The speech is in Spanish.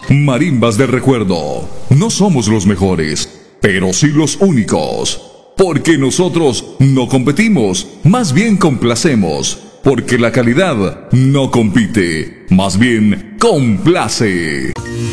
Marimbas del Recuerdo. No somos los mejores, pero sí los únicos. Porque nosotros no competimos, más bien complacemos. Porque la calidad no compite, más bien complace.